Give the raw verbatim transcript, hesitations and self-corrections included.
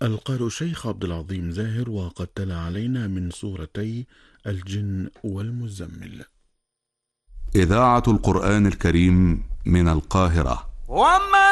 القارئ الشيخ عبد العظيم زاهر، وقد تلا علينا من سورتي الجن والمزمل. إذاعة القرآن الكريم من القاهرة. وما